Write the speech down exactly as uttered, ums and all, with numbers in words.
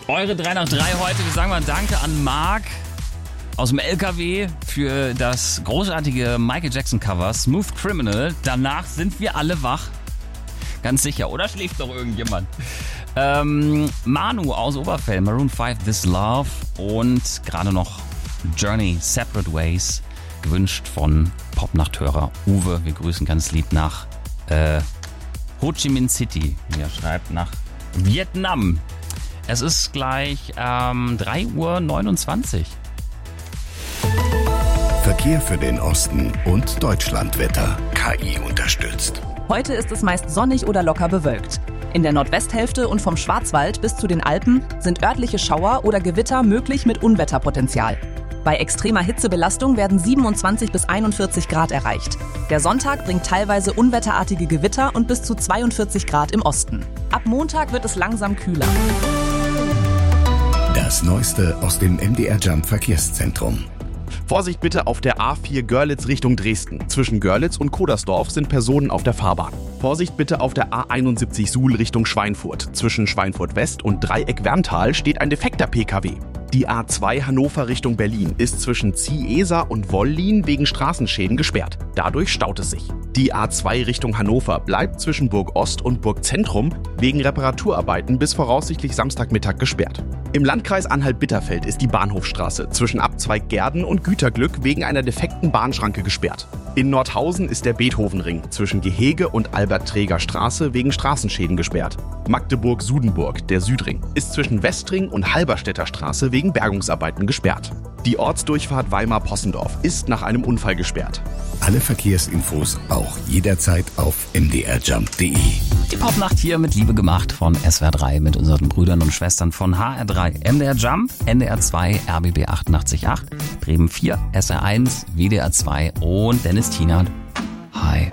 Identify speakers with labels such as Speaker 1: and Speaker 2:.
Speaker 1: Eure drei nach drei heute. Wir sagen mal Danke an Marc aus dem L K W für das großartige Michael Jackson Cover Smooth Criminal. Danach sind wir alle wach. Ganz sicher. Oder schläft noch irgendjemand? Ähm, Manu aus Oberfell, Maroon fünf, This Love und gerade noch Journey, Separate Ways, gewünscht von Popnachthörer Uwe. Wir grüßen ganz lieb nach äh, Ho Chi Minh City. Er schreibt nach Vietnam. Es ist gleich ähm, drei Uhr neunundzwanzig.
Speaker 2: Verkehr für den Osten und Deutschlandwetter. K I unterstützt.
Speaker 3: Heute ist es meist sonnig oder locker bewölkt. In der Nordwesthälfte und vom Schwarzwald bis zu den Alpen sind örtliche Schauer oder Gewitter möglich mit Unwetterpotenzial. Bei extremer Hitzebelastung werden siebenundzwanzig bis einundvierzig Grad erreicht. Der Sonntag bringt teilweise unwetterartige Gewitter und bis zu zweiundvierzig Grad im Osten. Ab Montag wird es langsam kühler.
Speaker 2: Das Neueste aus dem M D R Jump Verkehrszentrum.
Speaker 4: Vorsicht bitte auf der A vier Görlitz Richtung Dresden. Zwischen Görlitz und Kodersdorf sind Personen auf der Fahrbahn. Vorsicht bitte auf der A einundsiebzig Suhl Richtung Schweinfurt. Zwischen Schweinfurt West und Dreieck Werntal steht ein defekter P K W. Die A zwei Hannover Richtung Berlin ist zwischen Zieser und Wollin wegen Straßenschäden gesperrt. Dadurch staut es sich. Die A zwei Richtung Hannover bleibt zwischen Burg Ost und Burg Zentrum wegen Reparaturarbeiten bis voraussichtlich Samstagmittag gesperrt. Im Landkreis Anhalt-Bitterfeld ist die Bahnhofstraße zwischen Abzweig Gerden und Güterglück wegen einer defekten Bahnschranke gesperrt. In Nordhausen ist der Beethovenring zwischen Gehege und Albert-Träger-Straße wegen Straßenschäden gesperrt. Magdeburg-Sudenburg, der Südring, ist zwischen Westring und Halberstädter Straße wegen Bergungsarbeiten gesperrt. Die Ortsdurchfahrt Weimar-Possendorf ist nach einem Unfall gesperrt.
Speaker 2: Alle Verkehrsinfos auch jederzeit auf m d r jump punkt d e.
Speaker 1: Die Popnacht hier mit Liebe gemacht von S W R drei mit unseren Brüdern und Schwestern von H R drei, M D R Jump, N D R zwei, R B B achtundachtzig Komma acht, Bremen vier, S R eins, W D R zwei und Dennis Tienert. Hi.